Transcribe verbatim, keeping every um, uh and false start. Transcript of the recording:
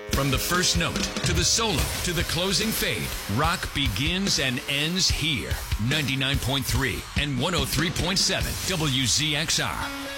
From the first note to the solo to the closing fade, rock begins and ends here. ninety-nine point three and one oh three point seven W Z X R.